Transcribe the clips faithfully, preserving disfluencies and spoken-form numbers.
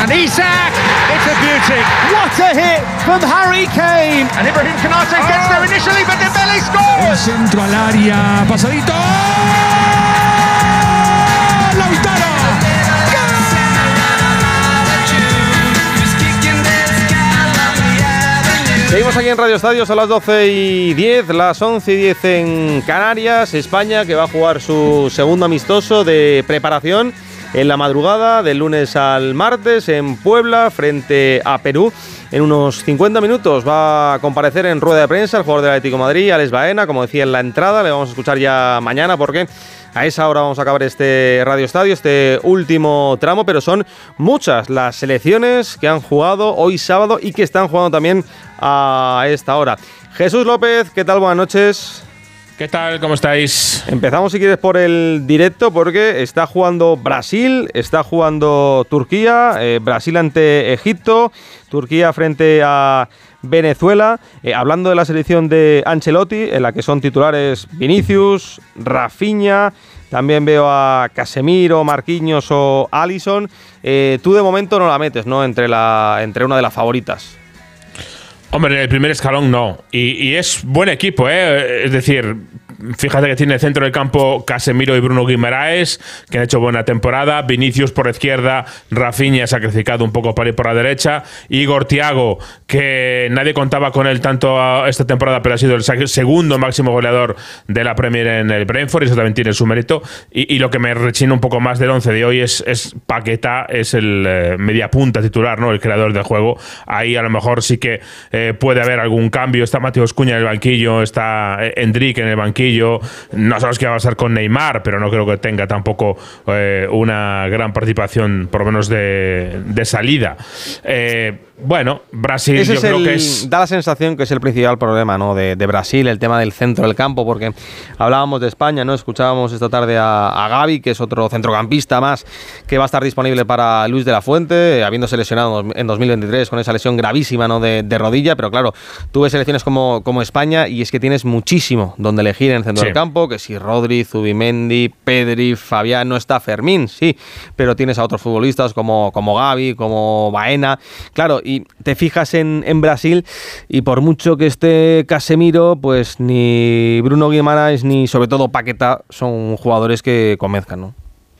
And Isak, it's a beauty. What a hit from Harry Kane. And Ibrahim Konate oh. gets there initially, but Dembele scores. El centro al área, pasadito. ¡Lautaro! Seguimos aquí en Radio Estadio, a las doce y diez, las once y diez en Canarias. España, que va a jugar su segundo amistoso de preparación en la madrugada del lunes al martes en Puebla frente a Perú. En unos cincuenta minutos va a comparecer en rueda de prensa el jugador del Atlético de Madrid, Alex Baena, como decía en la entrada. Le vamos a escuchar ya mañana porque a esa hora vamos a acabar este Radio Estadio, este último tramo, pero son muchas las selecciones que han jugado hoy sábado y que están jugando también a esta hora. Jesús López, ¿qué tal? Buenas noches. ¿Qué tal? ¿Cómo estáis? Empezamos, si quieres, por el directo, porque está jugando Brasil, está jugando Turquía, eh, Brasil ante Egipto, Turquía frente a Venezuela. Eh, hablando de la selección de Ancelotti, en la que son titulares Vinicius, Rafinha, también veo a Casemiro, Marquinhos o Alisson. Eh, tú de momento no la metes, ¿no?, entre, la, entre una de las favoritas. Hombre, en el primer escalón no. Y, y es buen equipo, ¿eh? Es decir, fíjate que tiene el centro del campo Casemiro y Bruno Guimaraes, que han hecho buena temporada. Vinicius por izquierda, Rafinha sacrificado un poco para ir por la derecha. Igor Thiago, que nadie contaba con él tanto esta temporada, pero ha sido el segundo máximo goleador de la Premier en el Brentford, y eso también tiene su mérito. Y, y lo que me rechina un poco más del once de hoy es, es Paquetá, es el eh, mediapunta titular, ¿no?, el creador del juego. Ahí a lo mejor sí que eh, puede haber algún cambio. Está Mateus Cunha en el banquillo, está Endrick en el banquillo. No sabemos qué va a pasar con Neymar, pero no creo que tenga tampoco eh, una gran participación, por lo menos de, de salida. Eh, bueno, Brasil, Ese yo es creo el, que es... Da la sensación que es el principal problema, ¿no?, de, de Brasil, el tema del centro del campo, porque hablábamos de España, ¿no? Escuchábamos esta tarde a, a Gavi, que es otro centrocampista más que va a estar disponible para Luis de la Fuente, habiéndose lesionado en dos mil veintitrés con esa lesión gravísima, ¿no?, de, de rodilla. Pero claro, tú ves selecciones como, como España y es que tienes muchísimo donde elegir en el centro sí. del campo, que si Rodri, Zubimendi, Pedri, Fabián, no está Fermín, sí, pero tienes a otros futbolistas como, como Gavi, como Baena. Claro, y te fijas en, en Brasil y por mucho que esté Casemiro, pues ni Bruno Guimaraes ni sobre todo Paquetá son jugadores que convenzcan, ¿no?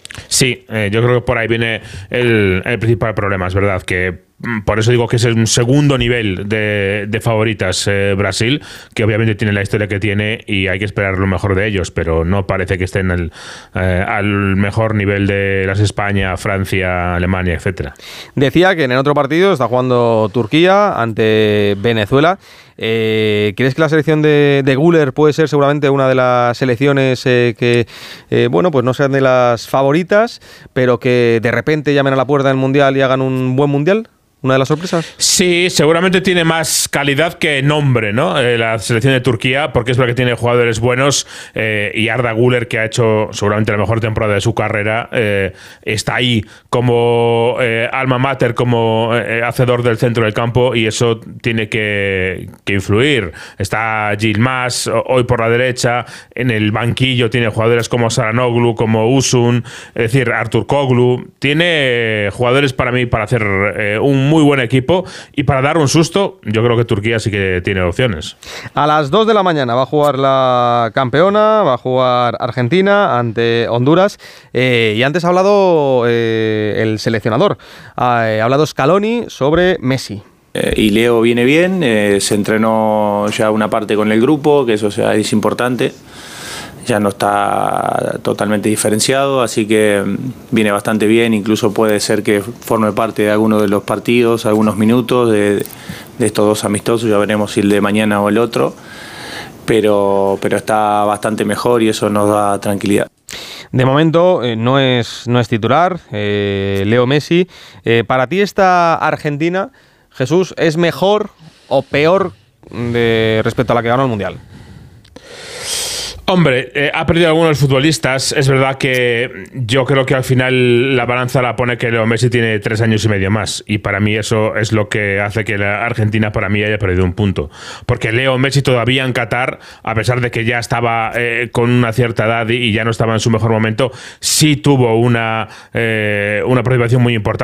Sí, eh, yo creo que por ahí viene el, el principal problema, es verdad, que por eso digo que es un segundo nivel de, de favoritas eh, Brasil, que obviamente tiene la historia que tiene y hay que esperar lo mejor de ellos, pero no parece que estén el, eh, al mejor nivel de las España, Francia, Alemania, etcétera. Decía que en el otro partido está jugando Turquía ante Venezuela. Eh, ¿Crees que la selección de, de Güler puede ser seguramente una de las selecciones eh, que, eh, bueno, pues no sean de las favoritas, pero que de repente llamen a la puerta del Mundial y hagan un buen Mundial? ¿Una de las sorpresas? Sí, seguramente tiene más calidad que nombre, ¿no? Eh, la selección de Turquía, porque es verdad que tiene jugadores buenos eh, y Arda Güler, que ha hecho seguramente la mejor temporada de su carrera, eh, está ahí como eh, alma mater, como eh, hacedor del centro del campo, y eso tiene que, que influir. Está Yilmaz hoy por la derecha, en el banquillo tiene jugadores como Saranoglu, como Usun, es decir, Artur Koglu. Tiene jugadores para mí para hacer eh, un muy buen equipo, y para dar un susto yo creo que Turquía sí que tiene opciones. A las dos de la mañana va a jugar la campeona, va a jugar Argentina ante Honduras, eh, y antes ha hablado eh, el seleccionador, ha, ha hablado Scaloni sobre Messi. Eh, y Leo viene bien, eh, se entrenó ya una parte con el grupo, que eso sea, es importante. Ya no está totalmente diferenciado, así que viene bastante bien. Incluso puede ser que forme parte de alguno de los partidos, algunos minutos de, de estos dos amistosos. Ya veremos si el de mañana o el otro, pero, pero está bastante mejor y eso nos da tranquilidad. De momento eh, no es, no es titular, eh, Leo Messi. Eh, para ti esta Argentina, Jesús, ¿es mejor o peor de, respecto a la que ganó el Mundial? Hombre, eh, ha perdido algunos futbolistas. Es verdad que yo creo que al final la balanza la pone que Leo Messi tiene tres años y medio más, y para mí eso es lo que hace que la Argentina para mí haya perdido un punto, porque Leo Messi todavía en Qatar, a pesar de que ya estaba eh, con una cierta edad y ya no estaba en su mejor momento, sí tuvo una, eh, una participación muy importante.